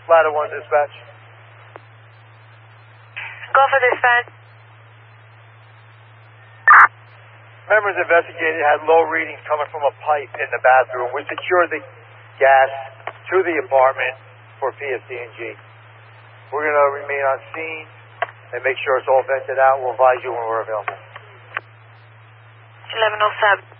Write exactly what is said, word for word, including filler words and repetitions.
Ladder one dispatch. Go for dispatch. Members investigated had low readings coming from a pipe in the bathroom. We secured the gas to the apartment for P S D and G. We're going to remain on scene and make sure it's all vented out. We'll advise you when we're available. eleven oh seven.